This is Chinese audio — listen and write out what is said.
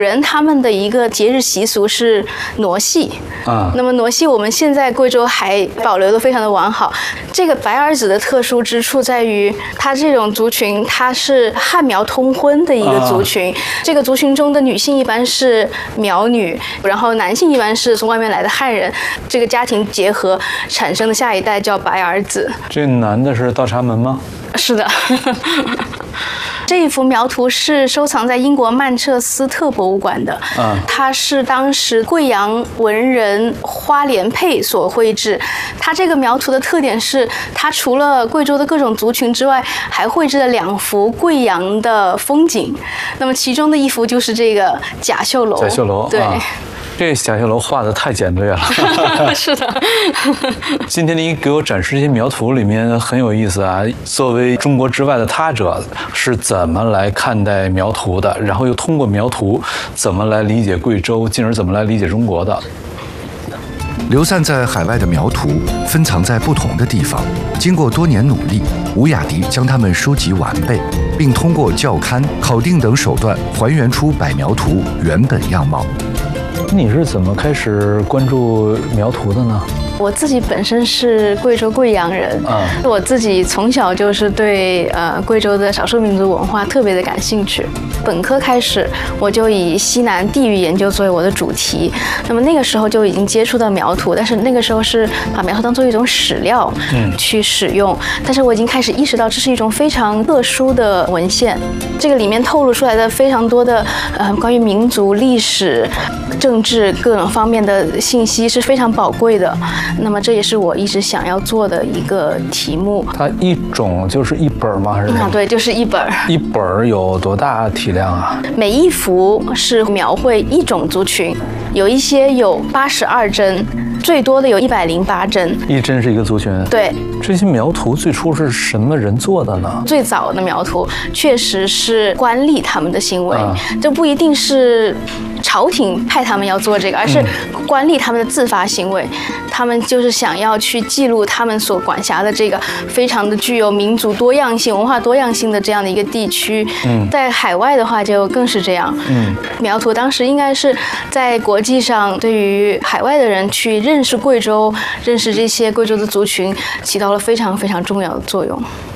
人他们的一个节日习俗是傩戏啊，那么傩戏我们现在贵州还保留得非常的完好。这个白儿子的特殊之处在于，它这种族群它是汉苗通婚的一个族群，这个族群中的女性一般是苗女，然后男性一般是从外面来的汉人，这个家庭结合产生的下一代叫白儿子。 这男的是倒插门吗？ 是的。这一幅苗图是收藏在英国曼彻斯特博物馆的，它是当时贵阳文人花连佩所绘制。它这个苗图的特点是，它除了贵州的各种族群之外，还绘制了2幅贵阳的风景。那么其中的一幅就是这个贾秀楼。 贾秀楼， 对。 这贾秀楼画的太简略了。 是的。 今天您给我展示这些苗图里面很有意思啊。作为中国之外的他者，是怎么来看待苗图的？然后又通过苗图怎么来理解贵州，进而怎么来理解中国的？ 流散在海外的苗图分藏在不同的地方，经过多年努力，吴雅迪将它们收集完备，并通过校勘、考定等手段还原出柏苗图原本样貌。 你是怎么开始关注苗图的呢？ 我自己本身是贵州贵阳人，我自己从小就是对贵州的少数民族文化特别的感兴趣。本科开始我就以西南地域研究作为我的主题，那么那个时候就已经接触到苗图，但是那个时候是把苗图当做一种史料去使用，但是我已经开始意识到这是一种非常特殊的文献，这个里面透露出来的非常多的关于民族历史、政治各种方面的信息是非常宝贵的。那么这也是我一直想要做的一个题目。 它一种就是一本吗？还是？ 对，就是一本。 一本有多大体量啊？ 每一幅是描绘一种族群，有一些有82帧，最多的有108帧。 一帧是一个族群。 对。 这些苗图最初是什么人做的呢？ 最早的苗图确实是官吏他们的行为，这不一定是朝廷派他们要做这个，而是官吏他们的自发行为。他们就是想要去记录他们所管辖的这个非常的具有民族多样性、文化多样性的这样的一个地区。在海外的话就更是这样。苗图当时应该是在国际上对于海外的人去认识贵州、认识这些贵州的族群起到了非常非常重要的作用。